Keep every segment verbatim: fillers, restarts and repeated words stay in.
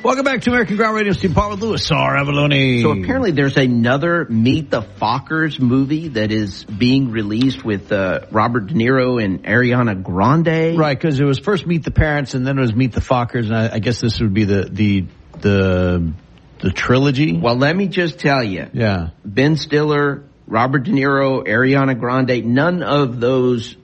Welcome back to American Ground Radio. Steve Paul with Louis R. Avalone. So apparently there's another Meet the Fockers movie that is being released with uh, Robert De Niro and Ariana Grande. Right, because it was first Meet the Parents and then it was Meet the Fockers, and I, I guess this would be the the the the trilogy. Well, let me just tell you. Yeah. Ben Stiller, Robert De Niro, Ariana Grande, none of those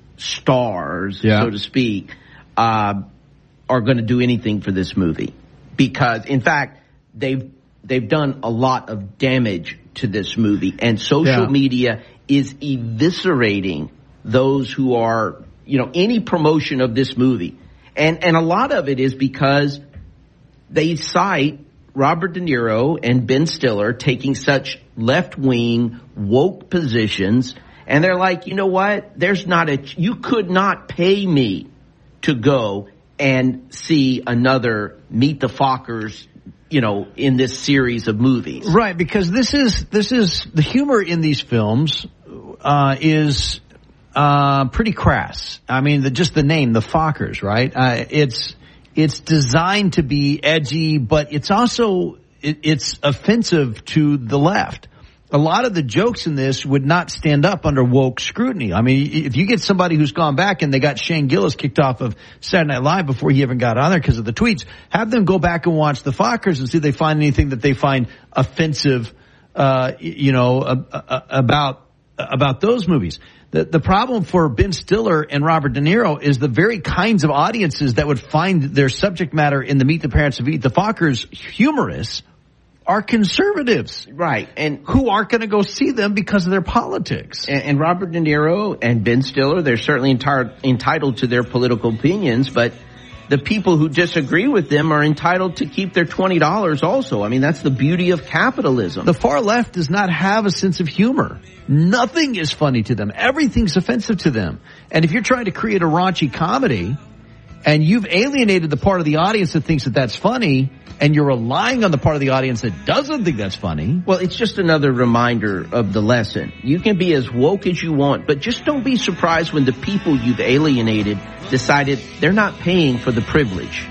stars, yeah. so to speak, uh, are going to do anything for this movie. Because, in fact, they've they've done a lot of damage to this movie, and social yeah. media is eviscerating those who are, you know, any promotion of this movie. And and a lot of it is because they cite Robert De Niro and Ben Stiller taking such left-wing, woke positions, and they're like, you know what? There's not a, you could not pay me to go and see another Meet the Fockers, you know, in this series of movies. Right, because this is, this is, the humor in these films, uh, is, uh, pretty crass. I mean, the, just the name, the Fockers, right? Uh, it's, it's designed to be edgy, but it's also, it, it's offensive to the left. A lot of the jokes in this would not stand up under woke scrutiny. I mean, if you get somebody who's gone back and they got Shane Gillis kicked off of Saturday Night Live before he even got on there because of the tweets, have them go back and watch the Fockers and see if they find anything that they find offensive, uh, you know, uh, uh, about, uh, about those movies. The, the problem for Ben Stiller and Robert De Niro is the very kinds of audiences that would find their subject matter in the Meet the Parents and Meet the Fockers humorous are conservatives. Right. And who aren't going to go see them because of their politics. And, and Robert De Niro and Ben Stiller, they're certainly entire, entitled to their political opinions, but the people who disagree with them are entitled to keep their twenty dollars also. I mean, that's the beauty of capitalism. The far left does not have a sense of humor. Nothing is funny to them. Everything's offensive to them. And if you're trying to create a raunchy comedy and you've alienated the part of the audience that thinks that that's funny, and you're relying on the part of the audience that doesn't think that's funny. Well, it's just another reminder of the lesson. You can be as woke as you want, but just don't be surprised when the people you've alienated decided they're not paying for the privilege.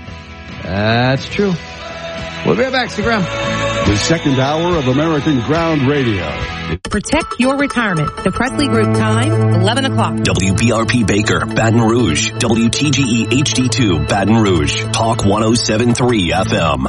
That's true. We'll be right back. Stick around. The second hour of American Ground Radio. Protect your retirement. The Presley Group time, eleven o'clock. W B R P Baker, Baton Rouge. W T G E H D two, Baton Rouge. Talk one oh seven point three F M.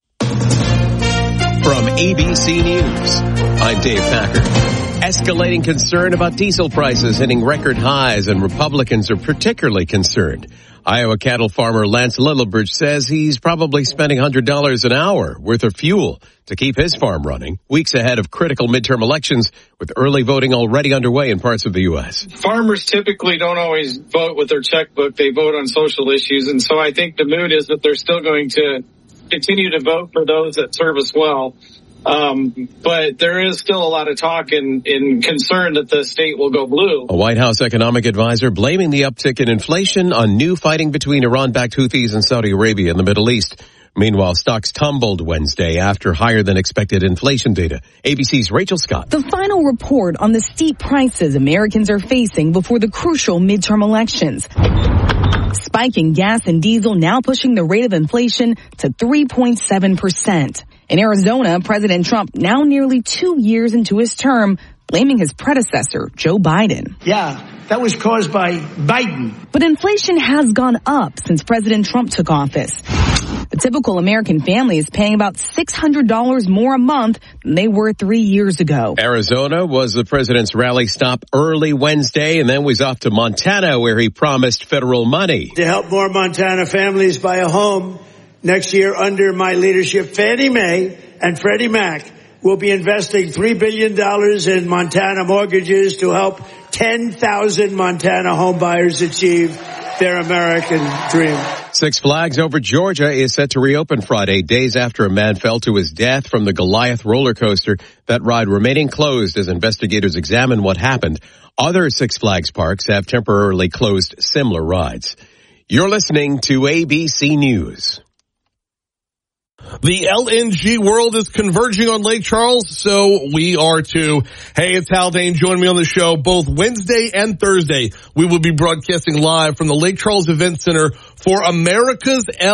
From A B C News, I'm Dave Packer. Escalating concern about diesel prices hitting record highs, and Republicans are particularly concerned. Iowa cattle farmer Lance Lillibridge says he's probably spending one hundred dollars an hour worth of fuel to keep his farm running, weeks ahead of critical midterm elections with early voting already underway in parts of the U S. Farmers typically don't always vote with their checkbook. They vote on social issues. And so I think the mood is that they're still going to continue to vote for those that serve us well. Um, but there is still a lot of talk and, and concern that the state will go blue. A White House economic advisor blaming the uptick in inflation on new fighting between Iran-backed Houthis and Saudi Arabia in the Middle East. Meanwhile, stocks tumbled Wednesday after higher than expected inflation data. A B C's Rachel Scott. The final report on the steep prices Americans are facing before the crucial midterm elections. Spiking gas and diesel now pushing the rate of inflation to three point seven percent. In Arizona, President Trump, now nearly two years into his term, blaming his predecessor, Joe Biden. Yeah, that was caused by Biden. But inflation has gone up since President Trump took office. The typical American family is paying about six hundred dollars more a month than they were three years ago. Arizona was the president's rally stop early Wednesday and then was off to Montana where he promised federal money. To help more Montana families buy a home next year under my leadership, Fannie Mae and Freddie Mac will be investing three billion dollars in Montana mortgages to help ten thousand Montana homebuyers achieve their American dream. Six Flags Over Georgia is set to reopen Friday, days after a man fell to his death from the Goliath roller coaster. That ride remaining closed as investigators examine what happened. Other Six Flags parks have temporarily closed similar rides. You're listening to A B C News. The L N G world is converging on Lake Charles, so we are too. Hey, it's Haldane. Join me on the show both Wednesday and Thursday. We will be broadcasting live from the Lake Charles Event Center for America's L